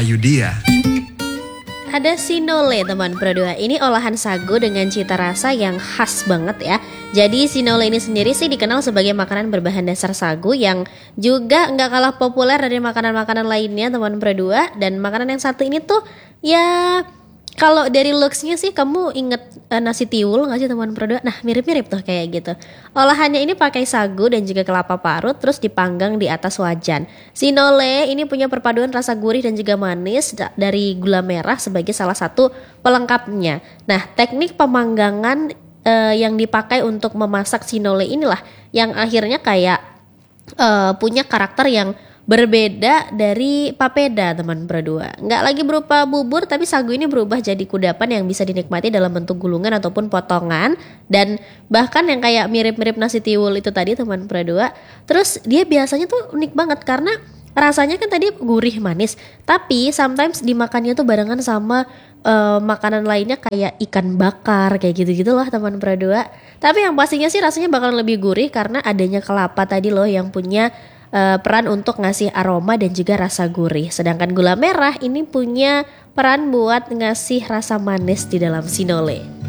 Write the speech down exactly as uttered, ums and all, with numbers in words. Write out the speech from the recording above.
Ayu Dia. Ada sinole teman berdua. Ini olahan sagu dengan cita rasa yang khas banget ya. Jadi sinole ini sendiri sih dikenal sebagai makanan berbahan dasar sagu yang juga nggak kalah populer dari makanan-makanan lainnya teman berdua. Dan makanan yang satu ini tuh ya kalau dari looksnya sih kamu inget uh, nasi tiwul nggak sih teman berdua? Nah mirip-mirip tuh kayak gitu. Olahannya ini pakai sagu dan juga kelapa parut terus dipanggang di atas wajan. Sinole ini punya perpaduan rasa gurih dan juga manis da- dari gula merah sebagai salah satu pelengkapnya. Nah teknik pemanggangan uh, yang dipakai untuk memasak sinole inilah yang akhirnya kayak uh, punya karakter yang berbeda dari papeda teman berdua. Nggak lagi berupa bubur tapi sagu ini berubah jadi kudapan yang bisa dinikmati dalam bentuk gulungan ataupun potongan. Dan bahkan yang kayak mirip-mirip nasi tiwul itu tadi teman berdua. Terus dia biasanya tuh unik banget karena rasanya kan tadi gurih manis. Tapi sometimes dimakannya tuh barengan sama uh, makanan lainnya kayak ikan bakar kayak gitu-gitu loh teman berdua. Tapi yang pastinya sih rasanya bakalan lebih gurih karena adanya kelapa tadi loh yang punya Uh, peran untuk ngasih aroma dan juga rasa gurih. Sedangkan gula merah ini punya peran buat ngasih rasa manis di dalam sinole.